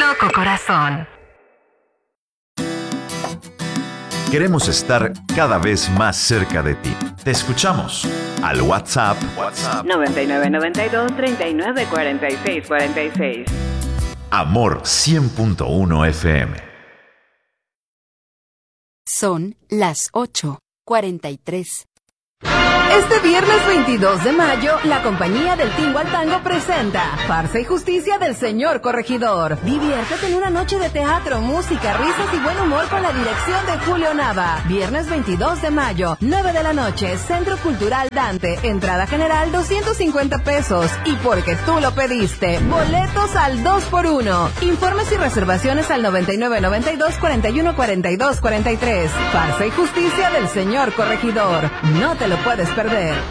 Loco Corazón. Queremos estar cada vez más cerca de ti. Te escuchamos al WhatsApp 9992-394646. Amor 100.1 FM. Son las 8:43. Este viernes 22 de mayo, la compañía del Tingo al Tango presenta Farsa y Justicia del Señor Corregidor. Diviértete en una noche de teatro, música, risas y buen humor con la dirección de Julio Nava. Viernes 22 de mayo, 9 de la noche, Centro Cultural Dante. Entrada general 250 pesos. Y porque tú lo pediste, boletos al 2x1. Informes y reservaciones al 9992-414243. Farsa y Justicia del Señor Corregidor. No te lo puedes perder.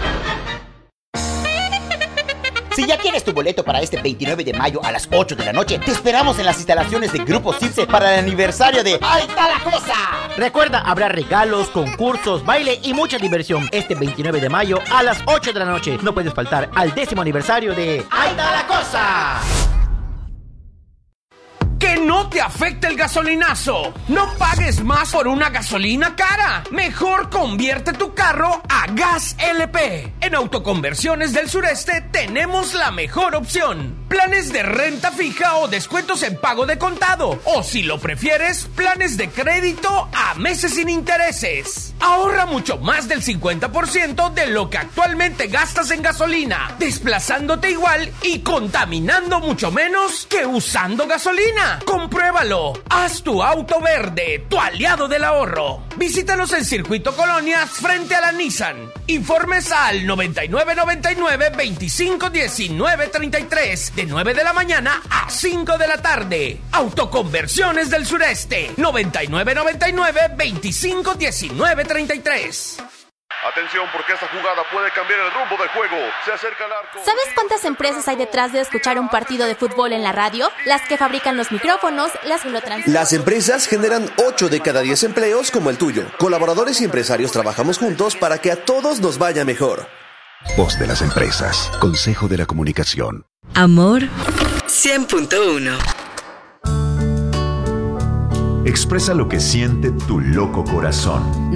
Si ya tienes tu boleto para este 29 de mayo a las 8 de la noche, te esperamos en las instalaciones de Grupo Circe para el aniversario de ¡Ahí está la cosa! Recuerda, habrá regalos, concursos, baile y mucha diversión este 29 de mayo a las 8 de la noche. No puedes faltar al 10º aniversario de ¡Ahí está la cosa! ¡Que no te afecte el gasolinazo! ¡No pagues más por una gasolina cara! Mejor convierte tu carro a Gas LP. En Autoconversiones del Sureste tenemos la mejor opción. Planes de renta fija o descuentos en pago de contado. O si lo prefieres, planes de crédito a meses sin intereses. Ahorra mucho más del 50% de lo que actualmente gastas en gasolina, desplazándote igual y contaminando mucho menos que usando gasolina. ¡Compruébalo! Haz tu auto verde, tu aliado del ahorro. Visítanos en Circuito Colonias frente a la Nissan. Informes al 9999-251933 de 9 de la mañana a 5 de la tarde. Autoconversiones del Sureste. 9999-251933. Atención, porque esta jugada puede cambiar el rumbo del juego. Se acerca al arco. ¿Sabes cuántas empresas hay detrás de escuchar un partido de fútbol en la radio? Las que fabrican los micrófonos, las que lo transmiten. Las empresas generan 8 de cada 10 empleos como el tuyo. Colaboradores y empresarios trabajamos juntos para que a todos nos vaya mejor. Voz de las empresas. Consejo de la Comunicación. Amor 100.1. Expresa lo que siente tu loco corazón.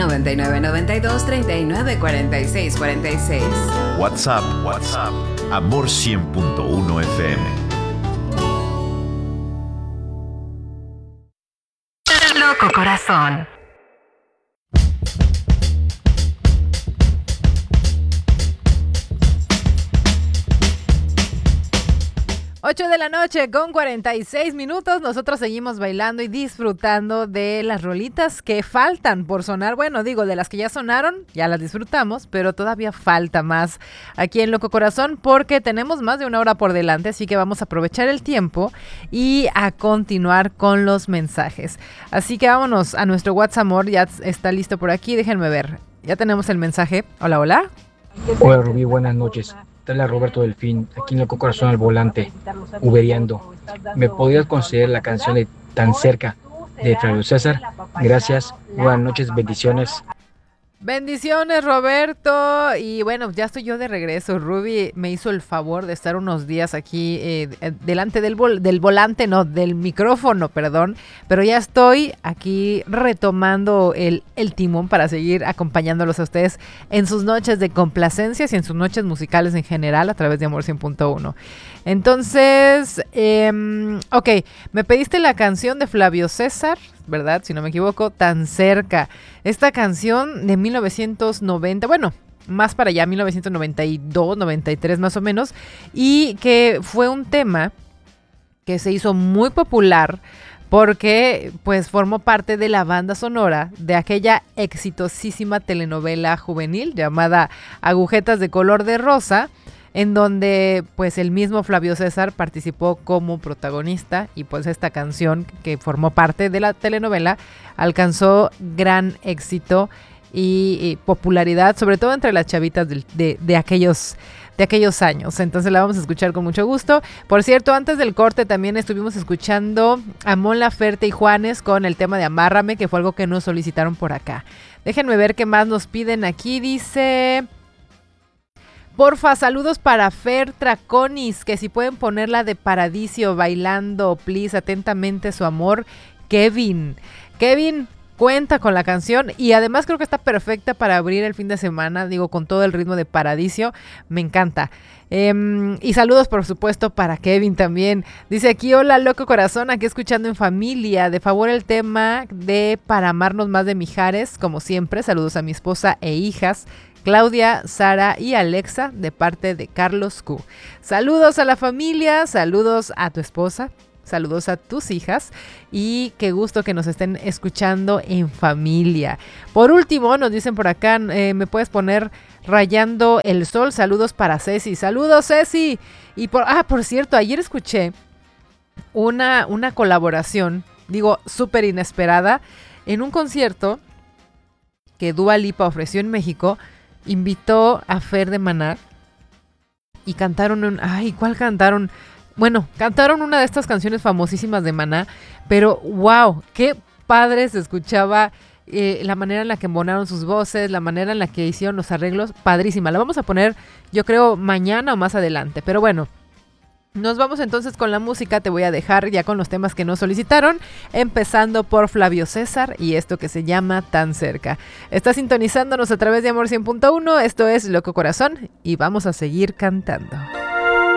9992-394646. WhatsApp Amor 100.1 FM. Loco Corazón. 8 de la noche con 46 minutos. Nosotros seguimos bailando y disfrutando de las rolitas que faltan por sonar. Bueno, digo, de las que ya sonaron, ya las disfrutamos, pero todavía falta más aquí en Loco Corazón porque tenemos más de una hora por delante, así que vamos a aprovechar el tiempo y a continuar con los mensajes. Así que vámonos a nuestro WhatsApp, amor, ya está listo por aquí, déjenme ver. Ya tenemos el mensaje. Hola, hola. Hola, Rubí, buenas noches. Te habla Roberto Delfín, aquí en Loco Corazón al volante, uberiando. ¿Me podrías conceder la canción de Tan Cerca de Flavio César? Gracias, buenas noches, bendiciones. Bendiciones, Roberto. Y bueno, ya estoy yo de regreso. Ruby me hizo el favor de estar unos días aquí delante del volante, no, del micrófono, perdón. Pero ya estoy aquí retomando el timón para seguir acompañándolos a ustedes en sus noches de complacencias y en sus noches musicales en general a través de Amor 100.1. Entonces, ok, me pediste la canción de Flavio César, ¿verdad? Si no me equivoco, Tan Cerca. Esta canción de 1990, bueno, más para allá, 1992, 93 más o menos, y que fue un tema que se hizo muy popular porque pues formó parte de la banda sonora de aquella exitosísima telenovela juvenil llamada Agujetas de color de rosa, en donde pues el mismo Flavio César participó como protagonista y pues esta canción que formó parte de la telenovela alcanzó gran éxito y popularidad, sobre todo entre las chavitas de aquellos años. Entonces la vamos a escuchar con mucho gusto. Por cierto, antes del corte también estuvimos escuchando a Mon Laferte y Juanes con el tema de Amárrame, que fue algo que nos solicitaron por acá. Déjenme ver qué más nos piden aquí. Dice... Porfa, saludos para Fer Traconis, que si pueden ponerla de Paradiso bailando, please, atentamente su amor, Kevin. Kevin cuenta con la canción y además creo que está perfecta para abrir el fin de semana, digo, con todo el ritmo de Paradiso, me encanta. Y saludos por supuesto para Kevin también. Dice aquí, hola loco corazón, aquí escuchando en familia, de favor el tema de Para amarnos más de Mijares, como siempre, saludos a mi esposa e hijas, Claudia, Sara y Alexa, de parte de Carlos Q. Saludos a la familia, saludos a tu esposa, saludos a tus hijas y qué gusto que nos estén escuchando en familia. Por último, nos dicen por acá, me puedes poner Rayando el Sol, saludos para Ceci. Saludos, Ceci. Y por cierto, ayer escuché una colaboración, digo, súper inesperada, en un concierto que Dua Lipa ofreció en México. Invitó a Fer de Maná y cantaron ¿cuál cantaron? Bueno, cantaron una de estas canciones famosísimas de Maná, pero wow, qué padre se escuchaba la manera en la que embonaron sus voces, la manera en la que hicieron los arreglos, padrísima. La vamos a poner, yo creo, mañana o más adelante, pero bueno. Nos vamos entonces con la música, te voy a dejar ya con los temas que nos solicitaron, empezando por Flavio César y esto que se llama Tan Cerca. Estás sintonizándonos a través de Amor 100.1, esto es Loco Corazón y vamos a seguir cantando.